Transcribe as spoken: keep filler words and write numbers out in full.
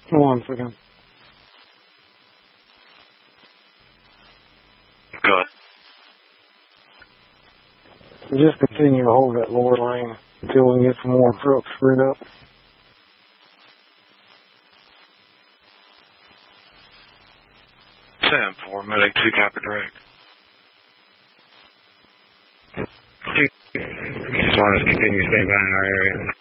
One second. Go ahead. Just continue to hold that lower lane until we get some more trucks screwed up. ten four, medic two, copy direct. Just want us to continue to stay by in our area.